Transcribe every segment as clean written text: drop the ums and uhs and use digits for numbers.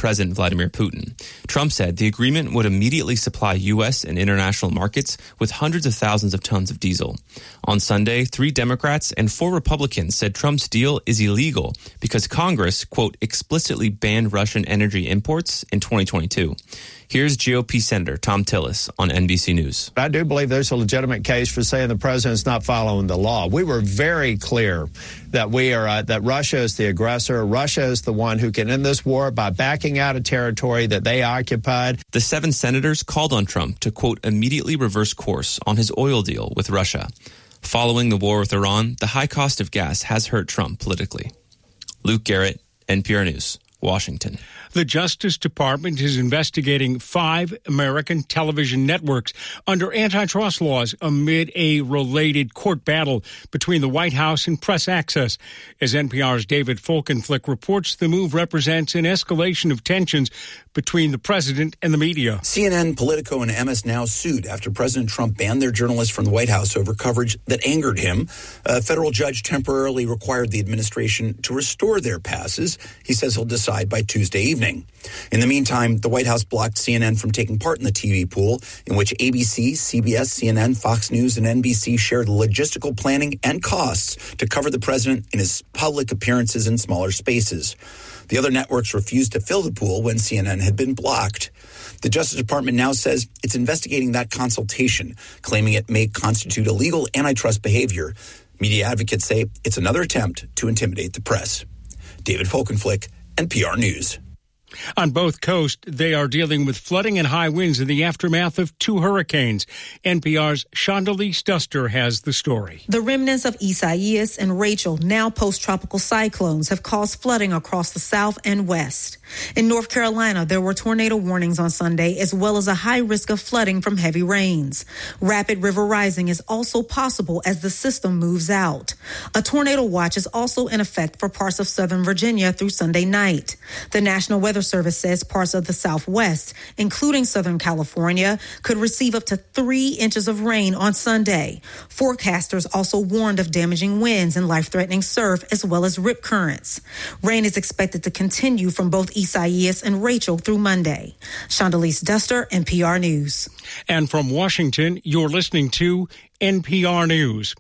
President Vladimir Putin. Trump said the agreement would immediately supply U.S. and international markets with hundreds of thousands of tons of diesel. On Sunday, 3 Democrats and 4 Republicans said Trump's deal is illegal because Congress, quote, explicitly banned Russian energy imports in 2022. Here's GOP Senator Thom Tillis on NBC News. I do believe there's a legitimate case for saying the president's not following the law. We were very clear that that Russia is the aggressor. Russia is the one who can end this war by backing out of territory that they occupied. The 7 senators called on Trump to, quote, immediately reverse course on his oil deal with Russia. Following the war with Iran, the high cost of gas has hurt Trump politically. Luke Garrett, NPR News, Washington. The Justice Department is investigating 5 American television networks under antitrust laws amid a related court battle between the White House and press access. As NPR's David Folkenflik reports, the move represents an escalation of tensions between the president and the media. CNN, Politico, and MS Now sued after President Trump banned their journalists from the White House over coverage that angered him. A federal judge temporarily required the administration to restore their passes. He says he'll decide by Tuesday evening. In the meantime, the White House blocked CNN from taking part in the TV pool, in which ABC, CBS, CNN, Fox News, and NBC shared logistical planning and costs to cover the president in his public appearances in smaller spaces. The other networks refused to fill the pool when CNN had been blocked. The Justice Department now says it's investigating that consultation, claiming it may constitute illegal antitrust behavior. Media advocates say it's another attempt to intimidate the press. David Folkenflik, NPR News. On both coasts, they are dealing with flooding and high winds in the aftermath of 2 hurricanes. NPR's Shondelise Duster has the story. The remnants of Isaias and Rachel, now post-tropical cyclones, have caused flooding across the south and west. In North Carolina, there were tornado warnings on Sunday, as well as a high risk of flooding from heavy rains. Rapid river rising is also possible as the system moves out. A tornado watch is also in effect for parts of southern Virginia through Sunday night. The National Weather Service says parts of the Southwest, including Southern California, could receive up to 3 inches of rain on Sunday. Forecasters also warned of damaging winds and life-threatening surf, as well as rip currents. Rain is expected to continue from both Isaias and Rachel through Monday. Shondelise Duster, NPR News. And from Washington, you're listening to NPR News.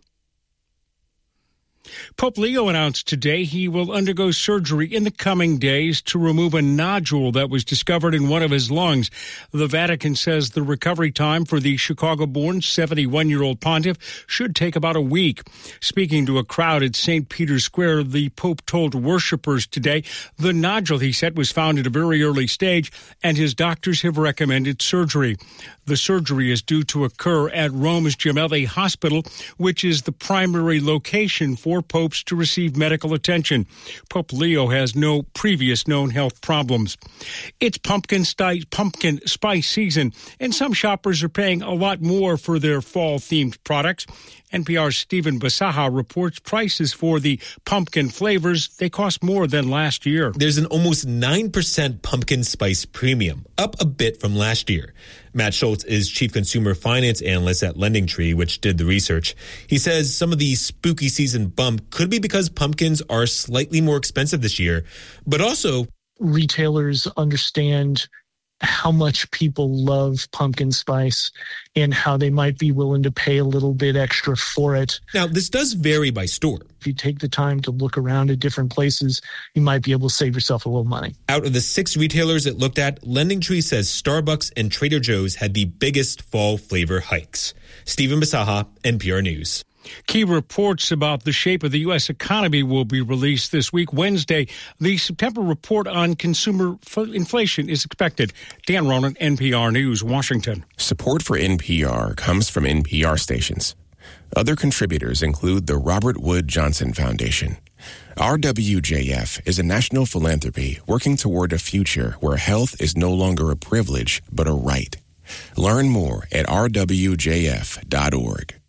Pope Leo announced today he will undergo surgery in the coming days to remove a nodule that was discovered in one of his lungs. The Vatican says the recovery time for the Chicago-born 71-year-old pontiff should take about a week. Speaking to a crowd at St. Peter's Square, the Pope told worshipers today the nodule, he said, was found at a very early stage, and his doctors have recommended surgery. The surgery is due to occur at Rome's Gemelli Hospital, which is the primary location for popes to receive medical attention. Pope Leo has no previous known health problems. It's pumpkin spice season, and some shoppers are paying a lot more for their fall-themed products. NPR's Stephen Basaha reports prices for the pumpkin flavors, they cost more than last year. There's an almost 9% pumpkin spice premium, up a bit from last year. Matt Schultz is chief consumer finance analyst at LendingTree, which did the research. He says some of the spooky season bump could be because pumpkins are slightly more expensive this year, but also retailers understand how much people love pumpkin spice and how they might be willing to pay a little bit extra for it. Now, this does vary by store. If you take the time to look around at different places, you might be able to save yourself a little money. Out of the 6 retailers it looked at, LendingTree says Starbucks and Trader Joe's had the biggest fall flavor hikes. Stephen Basaha, NPR News. Key reports about the shape of the U.S. economy will be released this week. Wednesday, the September report on consumer inflation is expected. Dan Ronan, NPR News, Washington. Support for NPR comes from NPR stations. Other contributors include the Robert Wood Johnson Foundation. RWJF is a national philanthropy working toward a future where health is no longer a privilege, but a right. Learn more at rwjf.org.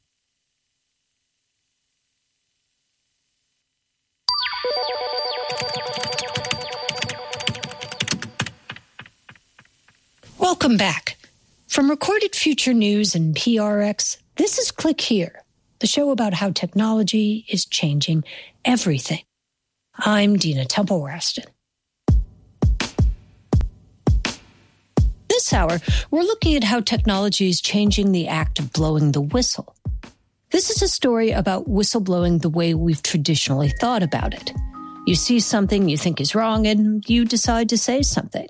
Welcome back. From Recorded Future News and PRX, this is Click Here, the show about how technology is changing everything. I'm Dina Temple-Raston. this hour, we're looking at how technology is changing the act of blowing the whistle. This is a story about whistleblowing the way we've traditionally thought about it. You see something you think is wrong, and you decide to say something.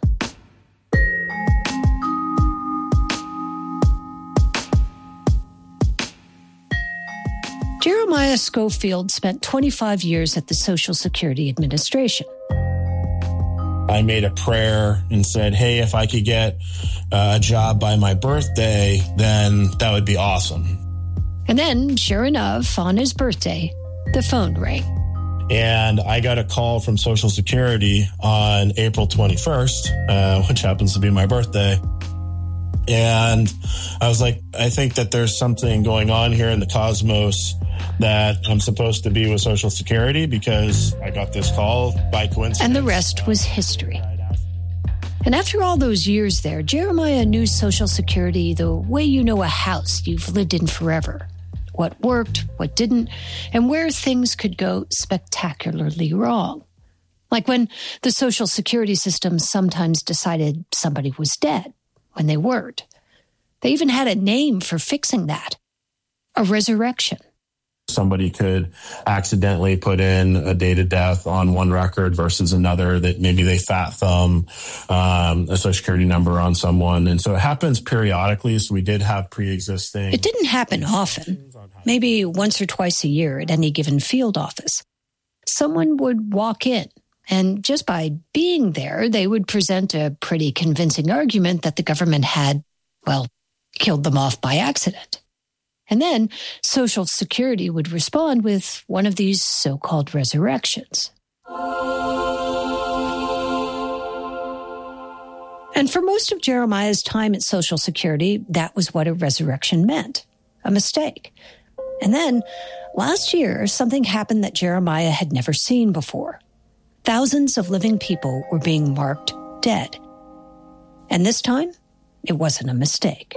Jeremiah Schofield spent 25 years at the Social Security Administration. I made a prayer and said, hey, if I could get a job by my birthday, then that would be awesome. And then, sure enough, on his birthday, the phone rang. And I got a call from Social Security on April 21st, which happens to be my birthday. And I was like, I think that there's something going on here in the cosmos that I'm supposed to be with Social Security because I got this call by coincidence. And the rest was history. And after all those years there, Jeremiah knew Social Security the way you know a house you've lived in forever. What worked, what didn't, and where things could go spectacularly wrong. Like when the Social Security system sometimes decided somebody was dead when they weren't. They even had a name for fixing that. A resurrection. Somebody could accidentally put in a date of death on one record versus another, that maybe they fat thumb a Social Security number on someone. And so it happens periodically. So we did have pre-existing. It didn't happen often, maybe once or twice a year at any given field office. Someone would walk in, and just by being there, they would present a pretty convincing argument that the government had, well, killed them off by accident. And then Social Security would respond with one of these so-called resurrections. And for most of Jeremiah's time at Social Security, that was what a resurrection meant, a mistake. And then last year, something happened that Jeremiah had never seen before. Thousands of living people were being marked dead. And this time, it wasn't a mistake.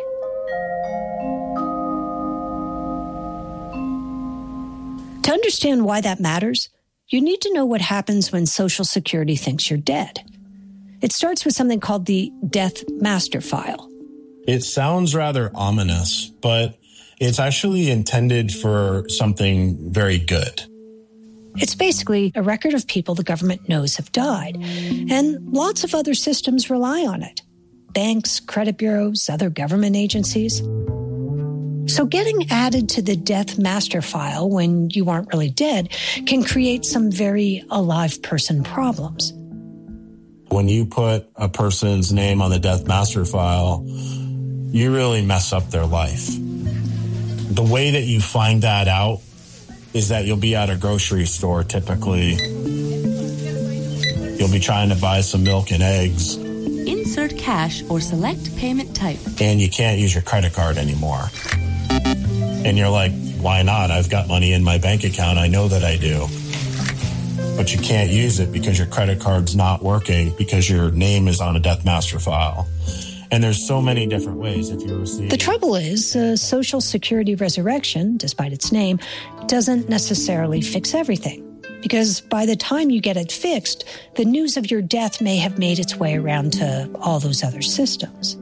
To understand why that matters, you need to know what happens when Social Security thinks you're dead. It starts with something called the Death Master File. It sounds rather ominous, but it's actually intended for something very good. It's basically a record of people the government knows have died, and lots of other systems rely on it. Banks, credit bureaus, other government agencies. So getting added to the Death Master File when you aren't really dead can create some very alive person problems. When you put a person's name on the Death Master File, you really mess up their life. The way that you find that out is that you'll be at a grocery store typically. You'll be trying to buy some milk and eggs. Insert cash or select payment type. And you can't use your credit card anymore. And you're like, why not? I've got money in my bank account. I know that I do. But you can't use it because your credit card's not working because your name is on a Death Master File. And there's so many different ways if you receive. The trouble is, a Social Security resurrection, despite its name, doesn't necessarily fix everything. Because by the time you get it fixed, the news of your death may have made its way around to all those other systems.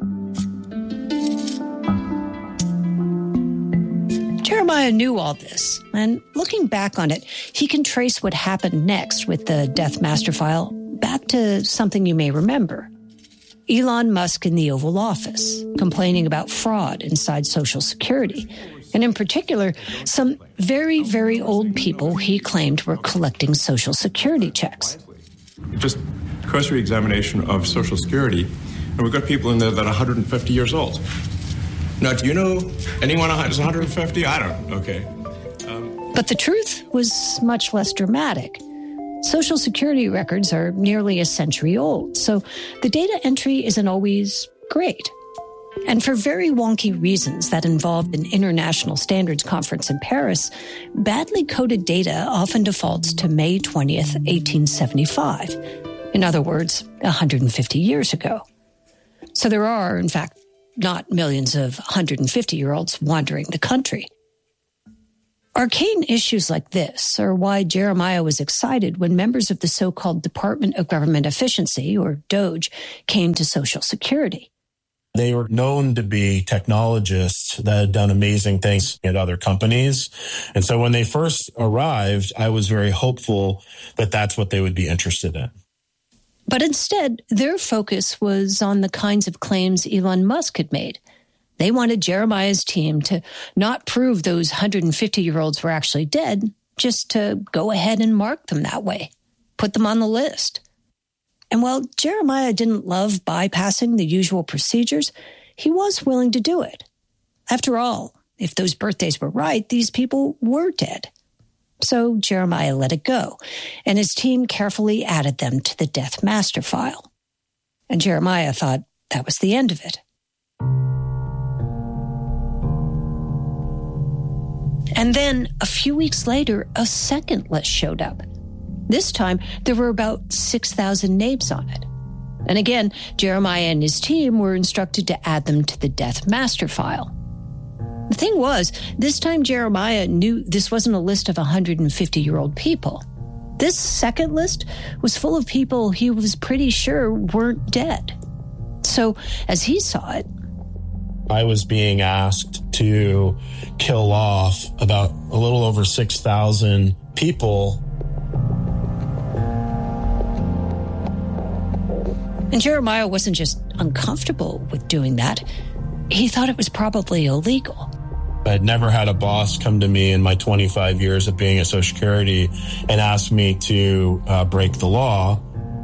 Jeremiah knew all this, and looking back on it, he can trace what happened next with the Death Master File back to something you may remember. Elon Musk in the Oval Office, complaining about fraud inside Social Security, and in particular, some very, very old people he claimed were collecting Social Security checks. Just cursory examination of Social Security, and we've got people in there that are 150 years old. Now, do you know anyone who's 150? I don't. Okay. But the truth was much less dramatic. Social Security records are nearly a century old, so the data entry isn't always great. And for very wonky reasons that involved an international standards conference in Paris, badly coded data often defaults to May 20th, 1875. In other words, 150 years ago. So there are, in fact, not millions of 150-year-olds wandering the country. Arcane issues like this are why Jeremiah was excited when members of the so-called Department of Government Efficiency, or DOGE, came to Social Security. They were known to be technologists that had done amazing things at other companies. And so when they first arrived, I was very hopeful that that's what they would be interested in. But instead, their focus was on the kinds of claims Elon Musk had made. They wanted Jeremiah's team to not prove those 150-year-olds were actually dead, just to go ahead and mark them that way, put them on the list. And while Jeremiah didn't love bypassing the usual procedures, he was willing to do it. After all, if those birthdays were right, these people were dead. So Jeremiah let it go, and his team carefully added them to the death master file. And Jeremiah thought that was the end of it. And then, a few weeks later, a second list showed up. This time, there were about 6,000 names on it. And again, Jeremiah and his team were instructed to add them to the death master file. The thing was, this time Jeremiah knew this wasn't a list of 150-year-old people. This second list was full of people he was pretty sure weren't dead. So, as he saw it, I was being asked to kill off about a little over 6,000 people. And Jeremiah wasn't just uncomfortable with doing that. He thought it was probably illegal. I had never had a boss come to me in my 25 years of being at Social Security and ask me to break the law.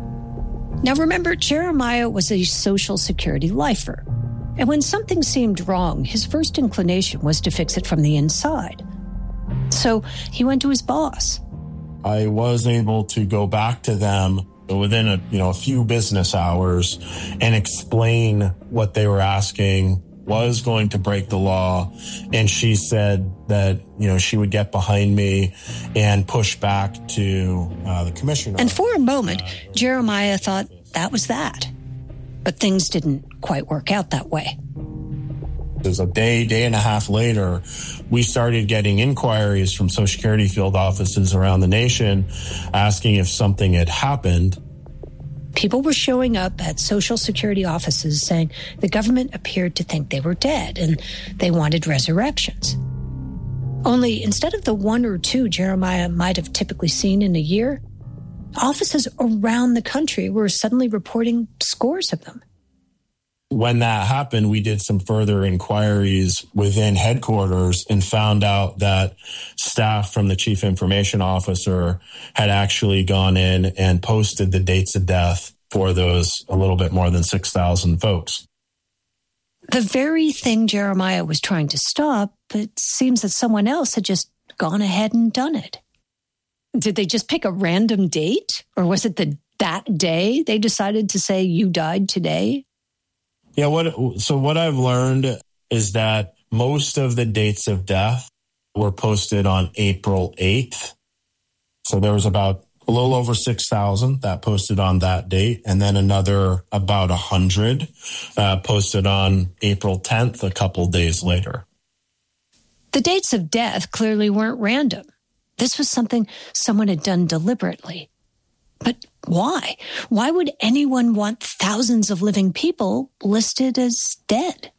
Now remember, Jeremiah was a Social Security lifer. And when something seemed wrong, his first inclination was to fix it from the inside. So he went to his boss. I was able to go back to them within a few business hours and explain what they were asking was going to break the law. And she said that, she would get behind me and push back to the commissioner. And for a moment, Jeremiah thought that was that. But things didn't quite work out that way. It was a day and a half later, we started getting inquiries from Social Security field offices around the nation asking if something had happened. People were showing up at Social Security offices saying the government appeared to think they were dead and they wanted resurrections. Only instead of the one or two Jeremiah might have typically seen in a year, offices around the country were suddenly reporting scores of them. When that happened, we did some further inquiries within headquarters and found out that staff from the chief information officer had actually gone in and posted the dates of death for those a little bit more than 6,000 folks. The very thing Jeremiah was trying to stop, it seems that someone else had just gone ahead and done it. Did they just pick a random date? Or was it that day they decided to say you died today? Yeah, what I've learned is that most of the dates of death were posted on April 8th. So there was about a little over 6,000 that posted on that date, and then another about 100 posted on April 10th, a couple days later. The dates of death clearly weren't random. This was something someone had done deliberately. But why? Why would anyone want thousands of living people listed as dead?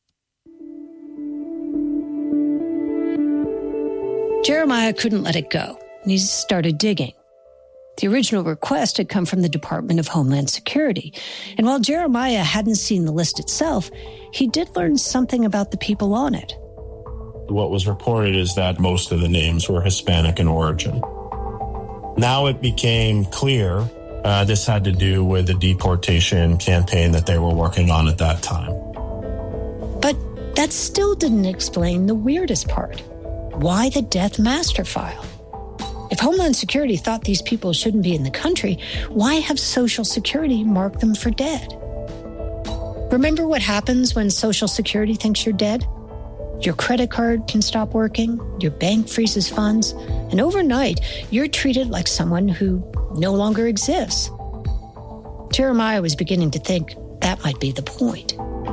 Jeremiah couldn't let it go, and he started digging. The original request had come from the Department of Homeland Security, and while Jeremiah hadn't seen the list itself, he did learn something about the people on it. What was reported is that most of the names were Hispanic in origin. Now it became clear this had to do with the deportation campaign that they were working on at that time. But that still didn't explain the weirdest part. Why the death master file? If Homeland Security thought these people shouldn't be in the country, why have Social Security mark them for dead? Remember what happens when Social Security thinks you're dead? Your credit card can stop working, your bank freezes funds, and overnight, you're treated like someone who no longer exists. Jeremiah was beginning to think that might be the point.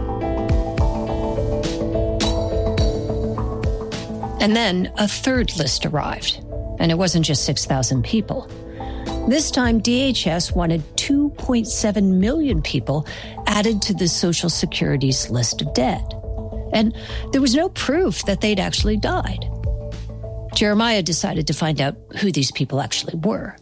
And then a third list arrived, and it wasn't just 6,000 people. This time, DHS wanted 2.7 million people added to the Social Security's list of dead. And there was no proof that they'd actually died. Jeremiah decided to find out who these people actually were.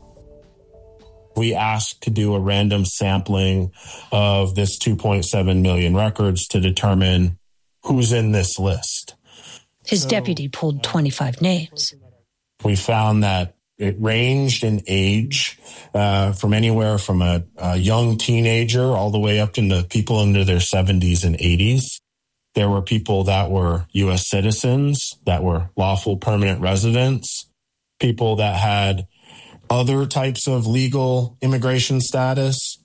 We asked to do a random sampling of this 2.7 million records to determine who's in this list. His deputy pulled 25 names. We found that it ranged in age from anywhere from a young teenager all the way up into people into their 70s and 80s. There were people that were U.S. citizens, that were lawful permanent residents, people that had other types of legal immigration status.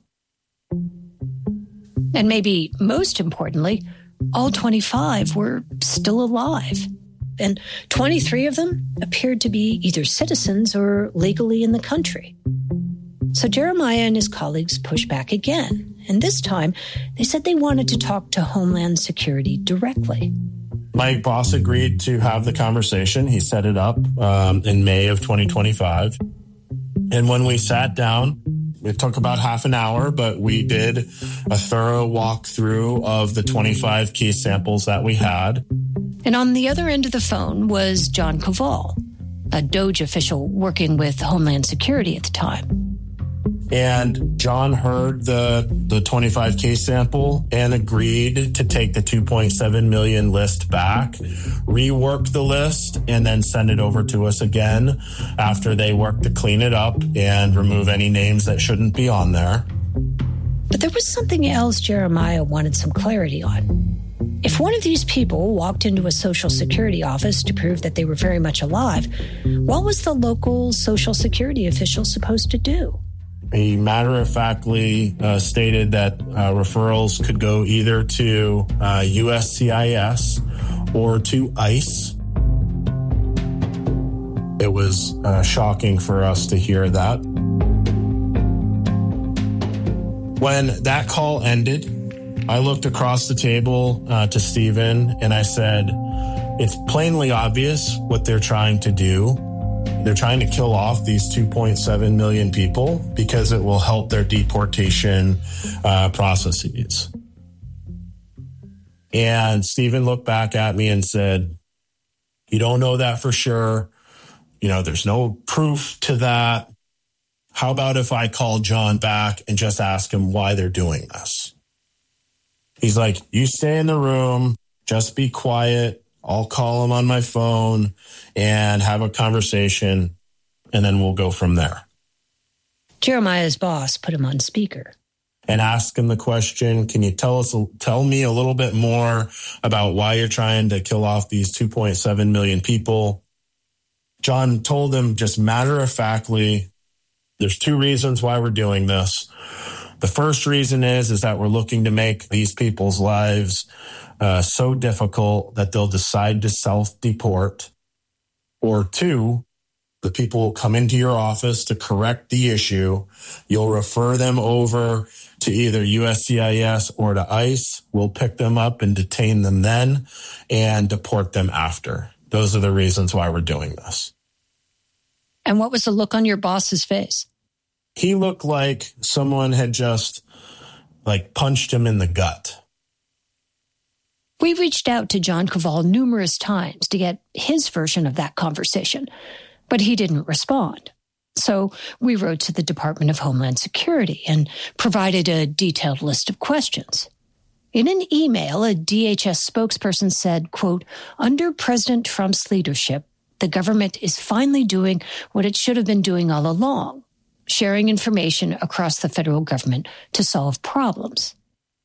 And maybe most importantly, all 25 were still alive. And 23 of them appeared to be either citizens or legally in the country. So Jeremiah and his colleagues pushed back again. And this time, they said they wanted to talk to Homeland Security directly. My boss agreed to have the conversation. He set it up in May of 2025. And when we sat down, it took about half an hour, but we did a thorough walkthrough of the 25 key samples that we had. And on the other end of the phone was John Koval, a DOJ official working with Homeland Security at the time. And John heard the 25 case sample and agreed to take the 2.7 million list back, rework the list, and then send it over to us again after they work to clean it up and remove any names that shouldn't be on there. But there was something else Jeremiah wanted some clarity on. If one of these people walked into a Social Security office to prove that they were very much alive, what was the local Social Security official supposed to do? He matter-of-factly stated that referrals could go either to USCIS or to ICE. It was shocking for us to hear that. When that call ended, I looked across the table to Stephen and I said, it's plainly obvious what they're trying to do. They're trying to kill off these 2.7 million people because it will help their deportation processes. And Stephen looked back at me and said, you don't know that for sure. You know, there's no proof to that. How about if I call John back and just ask him why they're doing this? He's like, you stay in the room, just be quiet. I'll call him on my phone and have a conversation, and then we'll go from there. Jeremiah's boss put him on speaker. And ask him the question, can you tell me a little bit more about why you're trying to kill off these 2.7 million people? John told him just matter-of-factly, there's two reasons why we're doing this. The first reason is that we're looking to make these people's lives so difficult that they'll decide to self-deport. Or two, the people will come into your office to correct the issue. You'll refer them over to either USCIS or to ICE. We'll pick them up and detain them then and deport them after. Those are the reasons why we're doing this. And what was the look on your boss's face? He looked like someone had just punched him in the gut. We reached out to John Koval numerous times to get his version of that conversation, but he didn't respond. So we wrote to the Department of Homeland Security and provided a detailed list of questions. In an email, a DHS spokesperson said, quote, under President Trump's leadership, the government is finally doing what it should have been doing all along, sharing information across the federal government to solve problems.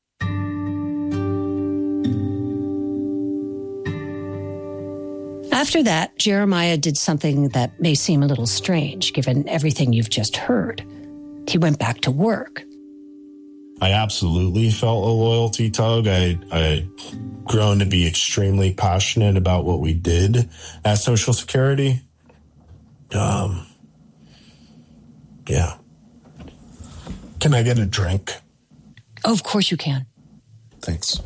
After that, Jeremiah did something that may seem a little strange, given everything you've just heard. He went back to work. I absolutely felt a loyalty tug. I grown to be extremely passionate about what we did at Social Security. Yeah. Can I get a drink? Oh, of course you can. Thanks.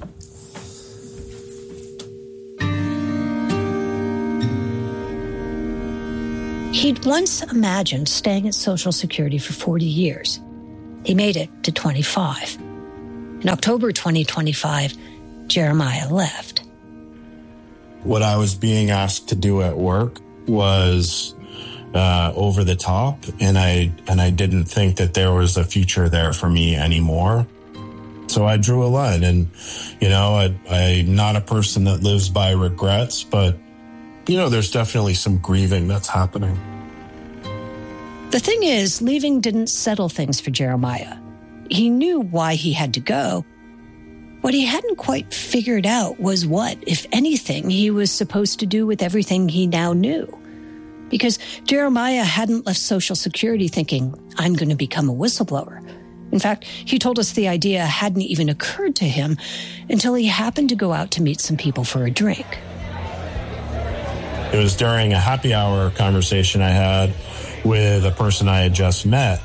He'd once imagined staying at Social Security for 40 years. He made it to 25. In October 2025, Jeremiah left. What I was being asked to do at work was over the top, and I didn't think that there was a future there for me anymore. So I drew a line, and I'm not a person that lives by regrets, but there's definitely some grieving that's happening. The thing is, leaving didn't settle things for Jeremiah. He knew why he had to go. What he hadn't quite figured out was what, if anything, he was supposed to do with everything he now knew. Because Jeremiah hadn't left Social Security thinking, I'm going to become a whistleblower. In fact, he told us the idea hadn't even occurred to him until he happened to go out to meet some people for a drink. It was during a happy hour conversation I had with a person I had just met,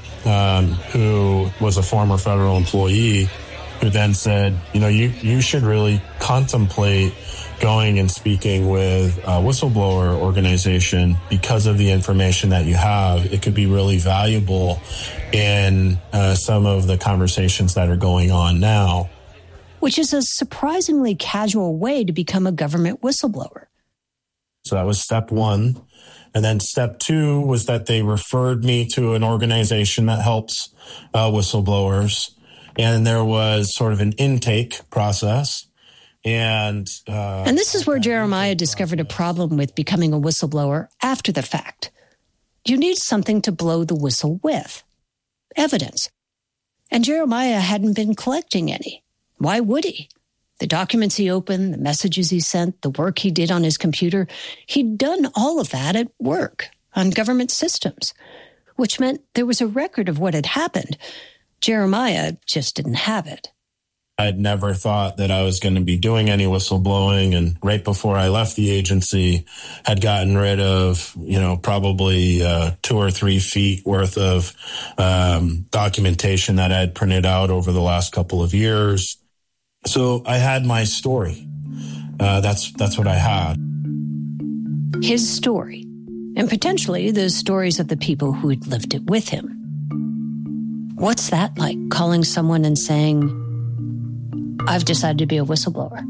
who was a former federal employee, who then said, you should really contemplate going and speaking with a whistleblower organization because of the information that you have. It could be really valuable in some of the conversations that are going on now. Which is a surprisingly casual way to become a government whistleblower. So that was step one. And then step two was that they referred me to an organization that helps whistleblowers. And there was sort of an intake process. And this is where Jeremiah discovered a problem with becoming a whistleblower after the fact. You need something to blow the whistle with. Evidence. And Jeremiah hadn't been collecting any. Why would he? The documents he opened, the messages he sent, the work he did on his computer, he'd done all of that at work on government systems, which meant there was a record of what had happened. Jeremiah just didn't have it. I'd never thought that I was going to be doing any whistleblowing. And right before I left the agency, had gotten rid of, probably 2 or 3 feet worth of documentation that I had printed out over the last couple of years. So I had my story. That's what I had. His story, and potentially the stories of the people who had lived it with him. What's that like, calling someone and saying, I've decided to be a whistleblower?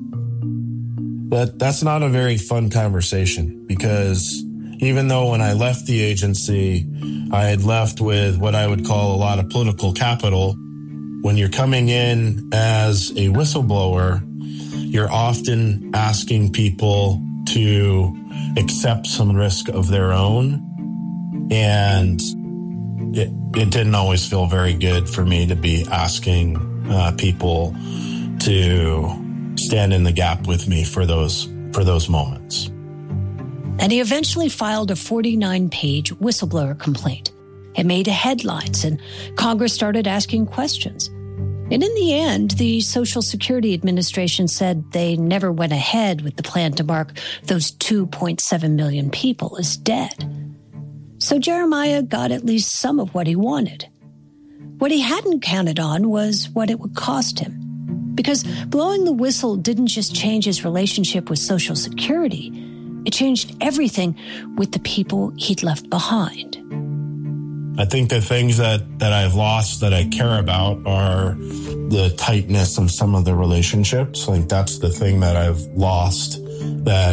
That's not a very fun conversation, because even though when I left the agency, I had left with what I would call a lot of political capital, when you're coming in as a whistleblower, you're often asking people to accept some risk of their own. And it didn't always feel very good for me to be asking people to stand in the gap with me for those moments. And he eventually filed a 49-page whistleblower complaint. It made headlines, and Congress started asking questions. And in the end, the Social Security Administration said they never went ahead with the plan to mark those 2.7 million people as dead. So Jeremiah got at least some of what he wanted. What he hadn't counted on was what it would cost him. Because blowing the whistle didn't just change his relationship with Social Security. It changed everything with the people he'd left behind. I think the things that I've lost that I care about are the tightness of some of the relationships. Like, that's the thing that I've lost that,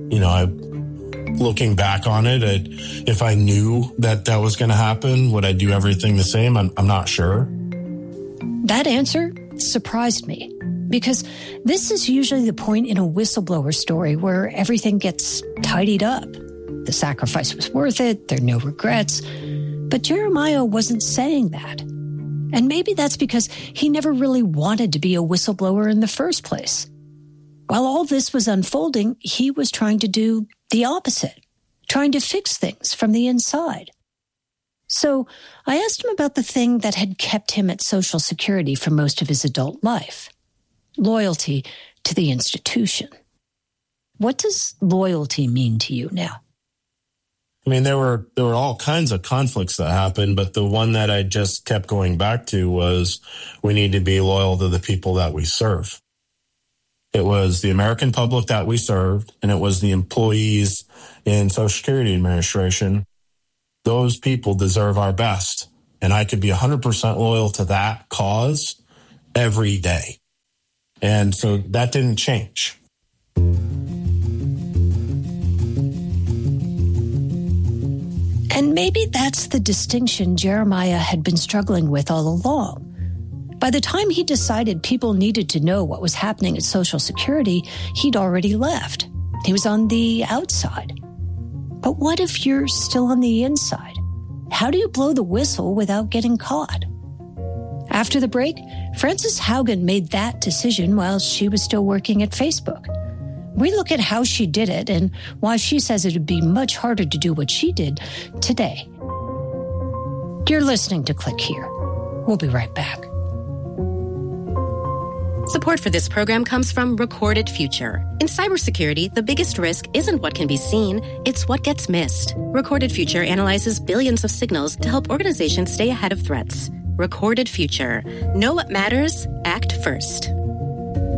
looking back on it, if I knew that was going to happen, would I do everything the same? I'm not sure. That answer surprised me, because this is usually the point in a whistleblower story where everything gets tidied up. The sacrifice was worth it. There are no regrets. But Jeremiah wasn't saying that. And maybe that's because he never really wanted to be a whistleblower in the first place. While all this was unfolding, he was trying to do the opposite, trying to fix things from the inside. So I asked him about the thing that had kept him at Social Security for most of his adult life: loyalty to the institution. What does loyalty mean to you now? I mean, there were all kinds of conflicts that happened, but the one that I just kept going back to was we need to be loyal to the people that we serve. It was the American public that we served, and it was the employees in Social Security Administration. Those people deserve our best, And I could be 100% loyal to that cause every day. And so that didn't change. And maybe that's the distinction Jeremiah had been struggling with all along. By the time he decided people needed to know what was happening at Social Security, he'd already left. He was on the outside. But what if you're still on the inside? How do you blow the whistle without getting caught? After the break, Frances Haugen made that decision while she was still working at Facebook. We look at how she did it and why she says it would be much harder to do what she did today. You're listening to Click Here. We'll be right back. Support for this program comes from Recorded Future. In cybersecurity, the biggest risk isn't what can be seen, it's what gets missed. Recorded Future analyzes billions of signals to help organizations stay ahead of threats. Recorded Future. Know what matters, act first.